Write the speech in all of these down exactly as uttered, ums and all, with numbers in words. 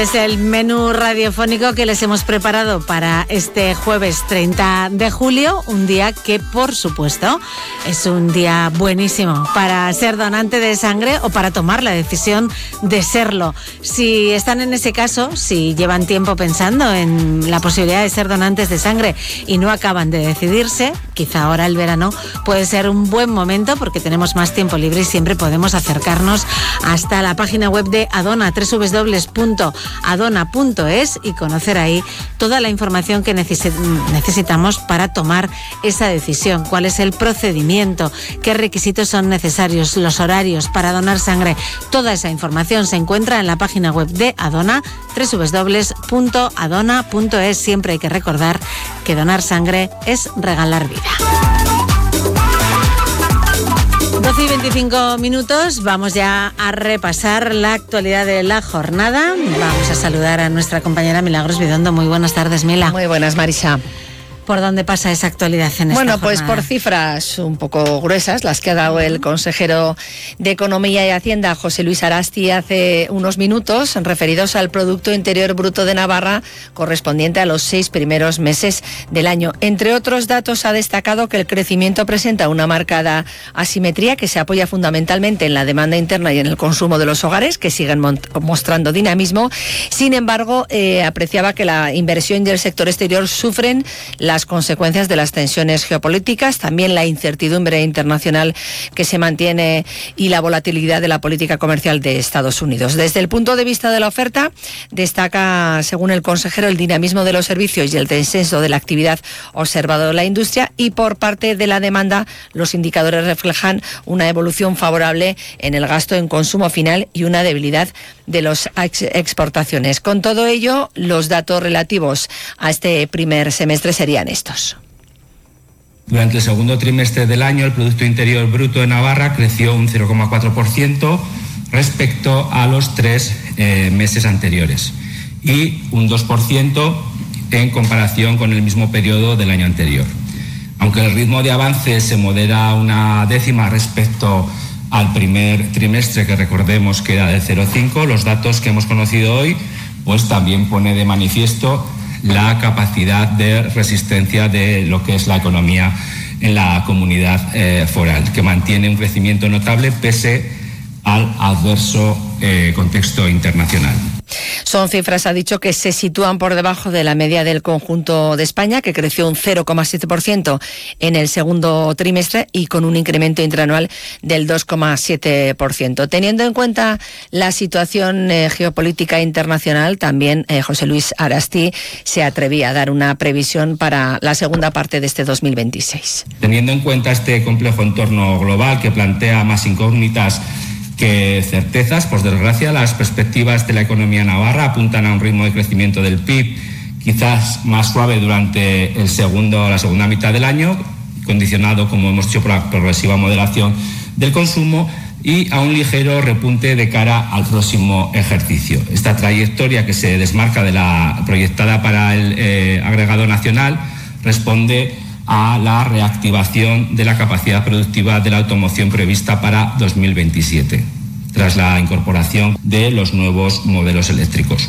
Es el menú radiofónico que les hemos preparado para este jueves treinta de julio, un día que, por supuesto, es un día buenísimo para ser donante de sangre o para tomar la decisión de serlo. Si están en ese caso, si llevan tiempo pensando en la posibilidad de ser donantes de sangre y no acaban de decidirse, quizá ahora el verano puede ser un buen momento porque tenemos más tiempo libre y siempre podemos acercarnos hasta la página web de Adona, doble u doble u doble u punto adona punto es, y conocer ahí toda la información que necesitamos para tomar esa decisión, cuál es el procedimiento, qué requisitos son necesarios, los horarios para donar sangre. Toda esa información se encuentra en la página web de Adona, doble u doble u doble u punto adona punto es. Siempre hay que recordar que donar sangre es regalar vida. doce y veinticinco minutos, vamos ya a repasar la actualidad de la jornada. Vamos a saludar a nuestra compañera Milagros Bidondo. Muy buenas tardes, Mila. Muy buenas, Marisa. ¿Por dónde pasa esa actualidad en esta Bueno, jornada? pues por cifras un poco gruesas, las que ha dado el consejero de Economía y Hacienda, José Luis Arasti, hace unos minutos, referidos al Producto Interior Bruto de Navarra, correspondiente a los seis primeros meses del año. Entre otros datos, ha destacado que el crecimiento presenta una marcada asimetría que se apoya fundamentalmente en la demanda interna y en el consumo de los hogares, que siguen mostrando dinamismo. Sin embargo, eh, apreciaba que la inversión y el sector exterior sufren las consecuencias de las tensiones geopolíticas, también la incertidumbre internacional que se mantiene y la volatilidad de la política comercial de Estados Unidos. Desde el punto de vista de la oferta, destaca, según el consejero, el dinamismo de los servicios y el descenso de la actividad observado en la industria, y por parte de la demanda, los indicadores reflejan una evolución favorable en el gasto en consumo final y una debilidad de las ex exportaciones. Con todo ello, los datos relativos a este primer semestre serían estos. Durante el segundo trimestre del año, el Producto Interior Bruto de Navarra creció un cero coma cuatro por ciento respecto a los tres eh, meses anteriores y un dos por ciento en comparación con el mismo periodo del año anterior. Aunque el ritmo de avance se modera una décima respecto al primer trimestre, que recordemos que era de cero coma cinco, los datos que hemos conocido hoy pues también pone de manifiesto la capacidad de resistencia de lo que es la economía en la comunidad eh, foral, que mantiene un crecimiento notable pese al adverso eh, contexto internacional. Son cifras, ha dicho, que se sitúan por debajo de la media del conjunto de España, que creció un cero coma siete por ciento en el segundo trimestre y con un incremento interanual del dos coma siete por ciento. Teniendo en cuenta la situación eh, geopolítica internacional, también eh, José Luis Arasti se atrevía a dar una previsión para la segunda parte de este dos mil veintiséis. Teniendo en cuenta este complejo entorno global que plantea más incógnitas que certezas, por desgracia, las perspectivas de la economía navarra apuntan a un ritmo de crecimiento del P I B quizás más suave durante el segundo, la segunda mitad del año, condicionado, como hemos dicho, por la progresiva moderación del consumo y a un ligero repunte de cara al próximo ejercicio. Esta trayectoria, que se desmarca de la proyectada para el eh, agregado nacional, responde a la reactivación de la capacidad productiva de la automoción prevista para dos mil veintisiete, tras la incorporación de los nuevos modelos eléctricos.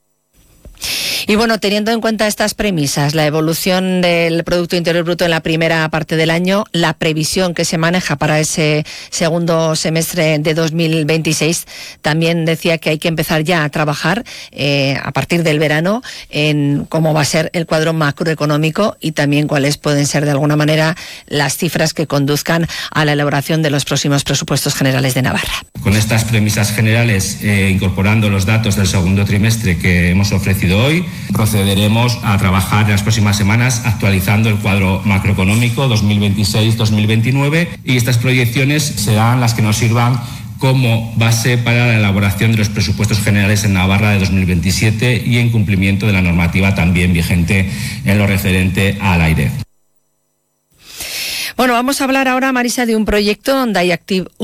Y bueno, teniendo en cuenta estas premisas, la evolución del Producto Interior Bruto en la primera parte del año, la previsión que se maneja para ese segundo semestre de dos mil veintiséis, también decía que hay que empezar ya a trabajar eh, a partir del verano en cómo va a ser el cuadro macroeconómico y también cuáles pueden ser de alguna manera las cifras que conduzcan a la elaboración de los próximos presupuestos generales de Navarra. Con estas premisas generales, eh, incorporando los datos del segundo trimestre que hemos ofrecido hoy, procederemos a trabajar en las próximas semanas actualizando el cuadro macroeconómico dos mil veintiséis dos mil veintinueve, y estas proyecciones serán las que nos sirvan como base para la elaboración de los presupuestos generales en Navarra de dos mil veintisiete y en cumplimiento de la normativa también vigente en lo referente al aire. Bueno, vamos a hablar ahora, Marisa, de un proyecto donde hay activ-